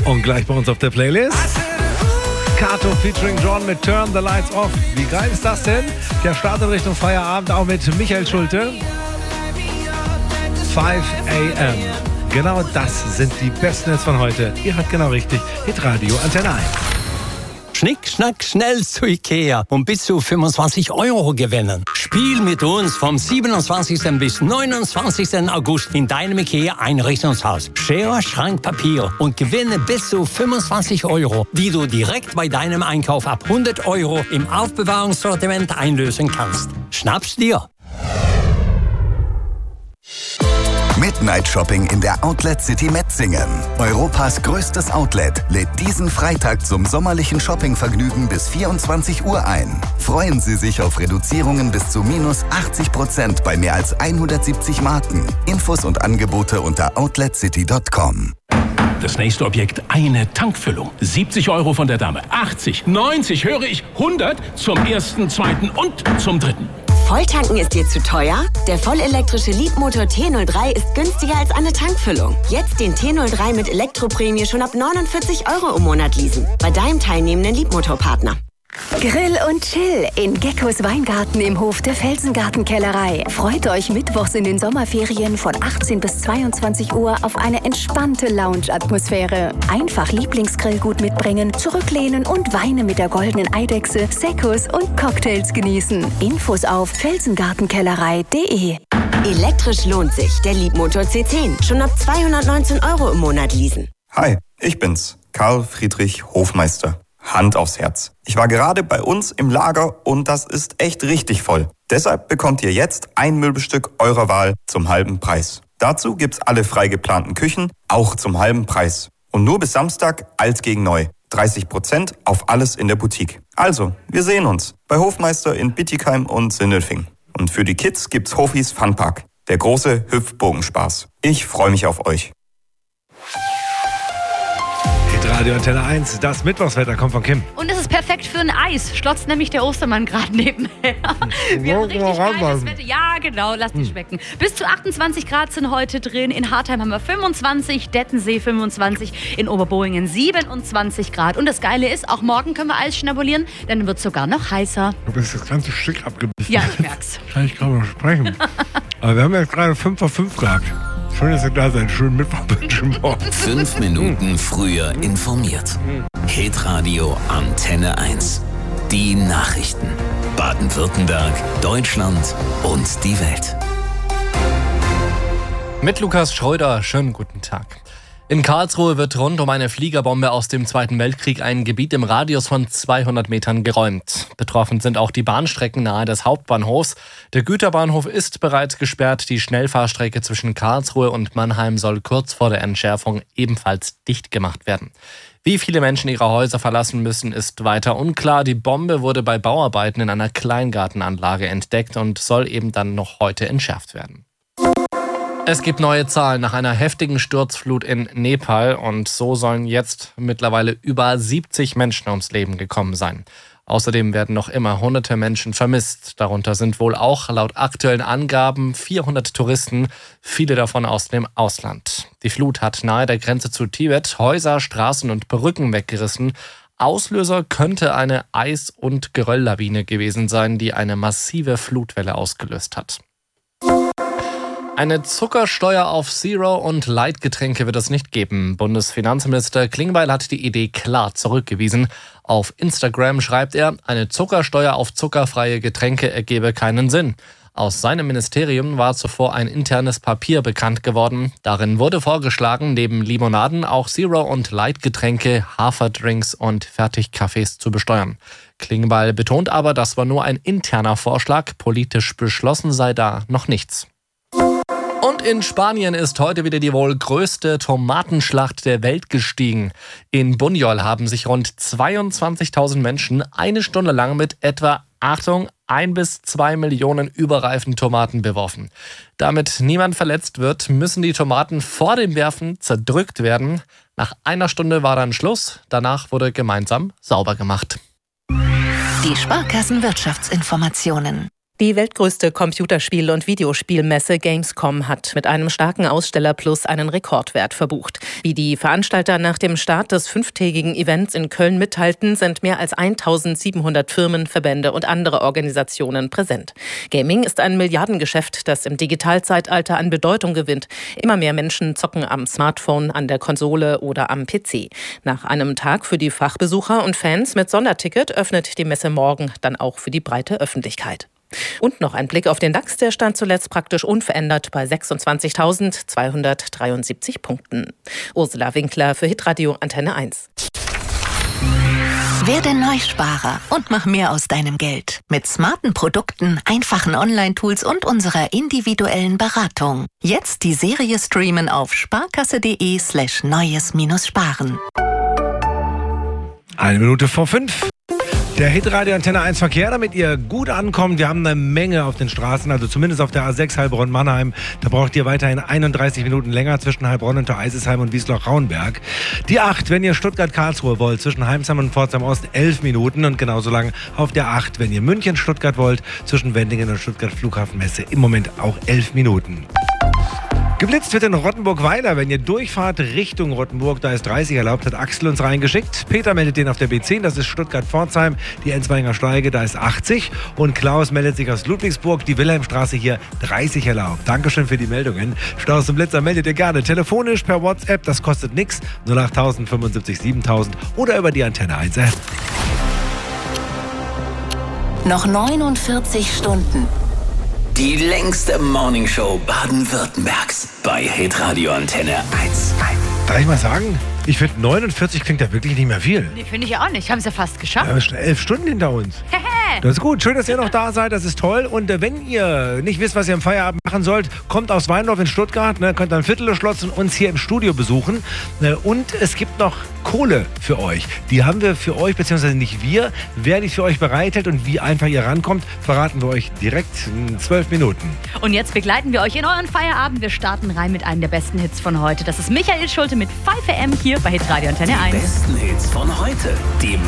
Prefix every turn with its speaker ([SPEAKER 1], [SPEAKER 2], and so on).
[SPEAKER 1] Und gleich bei uns auf der Playlist Kato featuring John mit Turn the Lights Off. Wie geil ist das denn? Der Start in Richtung Feierabend auch mit Michael Schulte. 5 a.m. Genau das sind die besten Hits von heute. Ihr hört genau richtig. Hitradio Antenne 1.
[SPEAKER 2] Schnick, schnack, schnell zu Ikea und bis zu 25 € gewinnen. Spiel mit uns vom 27. bis 29. August in deinem Ikea-Einrichtungshaus. Schere, Schrank, Papier und gewinne bis zu 25 €, die du direkt bei deinem Einkauf ab 100 € im Aufbewahrungssortiment einlösen kannst. Schnapp's dir!
[SPEAKER 3] Midnight Shopping in der Outlet City Metzingen. Europas größtes Outlet lädt diesen Freitag zum sommerlichen Shoppingvergnügen bis 24 Uhr ein. Freuen Sie sich auf Reduzierungen bis zu minus 80% bei mehr als 170 Marken. Infos und Angebote unter outletcity.com.
[SPEAKER 4] Das nächste Objekt, eine Tankfüllung. 70 € von der Dame, 80, 90, höre ich, 100 zum ersten, zweiten und zum dritten.
[SPEAKER 5] Volltanken ist dir zu teuer? Der vollelektrische Leapmotor T03 ist günstiger als eine Tankfüllung. Jetzt den T03 mit Elektroprämie schon ab 49 € im Monat leasen. Bei deinem teilnehmenden Leapmotor-Partner.
[SPEAKER 6] Grill und Chill in Geckos Weingarten im Hof der Felsengartenkellerei. Freut euch mittwochs in den Sommerferien von 18 bis 22 Uhr auf eine entspannte Lounge-Atmosphäre. Einfach Lieblingsgrillgut mitbringen, zurücklehnen und Weine mit der goldenen Eidechse, Seccos und Cocktails genießen. Infos auf felsengartenkellerei.de.
[SPEAKER 5] Elektrisch lohnt sich. Der Leapmotor C10. Schon ab 219 € im Monat leasen.
[SPEAKER 7] Hi, ich bin's, Karl Friedrich Hofmeister. Hand aufs Herz. Ich war gerade bei uns im Lager und das ist echt richtig voll. Deshalb bekommt ihr jetzt ein Möbelstück eurer Wahl zum halben Preis. Dazu gibt's alle frei geplanten Küchen, auch zum halben Preis. Und nur bis Samstag alt gegen neu. 30% auf alles in der Boutique. Also, wir sehen uns bei Hofmeister in Bietigheim und Sindelfingen. Und für die Kids gibt's Hofis Funpark. Der große Hüpfbogenspaß. Ich freue mich auf euch.
[SPEAKER 1] Radio Antenne 1, das Mittwochswetter kommt von Kim.
[SPEAKER 8] Und es ist perfekt für ein Eis. Schlotzt nämlich der Ostermann gerade nebenher. Wir haben richtig geiles Wetter. Ja, genau, lass dich schmecken. Bis zu 28 Grad sind heute drin. In Hartheim haben wir 25, Dettensee 25, in Oberboingen 27 Grad. Und das Geile ist, auch morgen können wir Eis schnabulieren, dann wird es sogar noch heißer.
[SPEAKER 1] Du bist das ganze Stück abgebissen.
[SPEAKER 8] Ja, ich merk's.
[SPEAKER 1] Kann ich gerade noch sprechen. Aber wir haben jetzt gerade 5 vor 5 gehabt. Schön, dass ihr da seid. Schönen Mittwoch.
[SPEAKER 9] 5 Minuten früher informiert. Hitradio Antenne 1. Die Nachrichten. Baden-Württemberg, Deutschland und die Welt.
[SPEAKER 10] Mit Lukas Schröder, schönen guten Tag. In Karlsruhe wird rund um eine Fliegerbombe aus dem Zweiten Weltkrieg ein Gebiet im Radius von 200 Metern geräumt. Betroffen sind auch die Bahnstrecken nahe des Hauptbahnhofs. Der Güterbahnhof ist bereits gesperrt. Die Schnellfahrstrecke zwischen Karlsruhe und Mannheim soll kurz vor der Entschärfung ebenfalls dicht gemacht werden. Wie viele Menschen ihre Häuser verlassen müssen, ist weiter unklar. Die Bombe wurde bei Bauarbeiten in einer Kleingartenanlage entdeckt und soll eben dann noch heute entschärft werden. Es gibt neue Zahlen nach einer heftigen Sturzflut in Nepal und so sollen jetzt mittlerweile über 70 Menschen ums Leben gekommen sein. Außerdem werden noch immer hunderte Menschen vermisst. Darunter sind wohl auch laut aktuellen Angaben 400 Touristen, viele davon aus dem Ausland. Die Flut hat nahe der Grenze zu Tibet Häuser, Straßen und Brücken weggerissen. Auslöser könnte eine Eis- und Gerölllawine gewesen sein, die eine massive Flutwelle ausgelöst hat. Eine Zuckersteuer auf Zero- und Light-Getränke wird es nicht geben. Bundesfinanzminister Klingbeil hat die Idee klar zurückgewiesen. Auf Instagram schreibt er, eine Zuckersteuer auf zuckerfreie Getränke ergebe keinen Sinn. Aus seinem Ministerium war zuvor ein internes Papier bekannt geworden. Darin wurde vorgeschlagen, neben Limonaden auch Zero- und Light-Getränke, Haferdrinks und Fertigkaffees zu besteuern. Klingbeil betont aber, das war nur ein interner Vorschlag. Politisch beschlossen sei da noch nichts. Und in Spanien ist heute wieder die wohl größte Tomatenschlacht der Welt gestiegen. In Buñol haben sich rund 22.000 Menschen eine Stunde lang mit etwa, Achtung, 1 bis 2 Millionen überreifen Tomaten beworfen. Damit niemand verletzt wird, müssen die Tomaten vor dem Werfen zerdrückt werden. Nach einer Stunde war dann Schluss. Danach wurde gemeinsam sauber gemacht.
[SPEAKER 11] Die Sparkassenwirtschaftsinformationen. Die weltgrößte Computerspiel- und Videospielmesse Gamescom hat mit einem starken Ausstellerplus einen Rekordwert verbucht. Wie die Veranstalter nach dem Start des 5-tägigen Events in Köln mitteilten, sind mehr als 1700 Firmen, Verbände und andere Organisationen präsent. Gaming ist ein Milliardengeschäft, das im Digitalzeitalter an Bedeutung gewinnt. Immer mehr Menschen zocken am Smartphone, an der Konsole oder am PC. Nach einem Tag für die Fachbesucher und Fans mit Sonderticket öffnet die Messe morgen dann auch für die breite Öffentlichkeit. Und noch ein Blick auf den DAX, der stand zuletzt praktisch unverändert bei 26.273 Punkten. Ursula Winkler für Hitradio Antenne 1.
[SPEAKER 12] Werde Neusparer und mach mehr aus deinem Geld. Mit smarten Produkten, einfachen Online-Tools und unserer individuellen Beratung. Jetzt die Serie streamen auf sparkasse.de/neues-sparen.
[SPEAKER 1] 5:01. Der Hitradio Antenne 1 Verkehr, damit ihr gut ankommt. Wir haben eine Menge auf den Straßen, also zumindest auf der A6 Heilbronn-Mannheim. Da braucht ihr weiterhin 31 Minuten länger zwischen Heilbronn und Eisesheim und Wiesloch-Rauenberg. Die 8, wenn ihr Stuttgart-Karlsruhe wollt, zwischen Heimsheim und Pforzheim-Ost 11 Minuten und genauso lang auf der 8, wenn ihr München-Stuttgart wollt, zwischen Wendingen und Stuttgart-Flughafenmesse im Moment auch 11 Minuten. Geblitzt wird in Rottenburg-Weiler, wenn ihr durchfahrt Richtung Rottenburg, da ist 30 erlaubt, hat Axel uns reingeschickt. Peter meldet den auf der B10, das ist Stuttgart-Pforzheim, die Enzweiger Steige, da ist 80. Und Klaus meldet sich aus Ludwigsburg, die Wilhelmstraße hier 30 erlaubt. Dankeschön für die Meldungen. Staus und Blitzer meldet ihr gerne telefonisch per WhatsApp, das kostet nichts, 08000 75 7000 oder über die Antenne 1 App.
[SPEAKER 12] Noch 49 Stunden.
[SPEAKER 9] Die längste Morningshow Baden-Württembergs bei Hitradio Antenne 1.
[SPEAKER 1] Darf ich mal sagen, ich finde 49 klingt ja wirklich nicht mehr viel.
[SPEAKER 8] Nee, finde ich ja auch nicht. Haben es ja fast geschafft.
[SPEAKER 1] Wir haben schon 11 Stunden hinter uns. Das ist gut. Schön, dass ihr noch da seid. Das ist toll. Und wenn ihr nicht wisst, was ihr am Feierabend machen sollt, kommt aus Weindorf in Stuttgart. Könnt dann Viertelschloss und uns hier im Studio besuchen. Und es gibt noch Kohle für euch. Die haben wir für euch, beziehungsweise nicht wir. Wer die für euch bereithält und wie einfach ihr rankommt, verraten wir euch direkt in 12 Minuten.
[SPEAKER 8] Und jetzt begleiten wir euch in euren Feierabend. Wir starten rein mit einem der besten Hits von heute. Das ist Michael Schulte mit 5 AM hier bei Hitradio Antenne 1.
[SPEAKER 9] Die besten Hits von heute. Die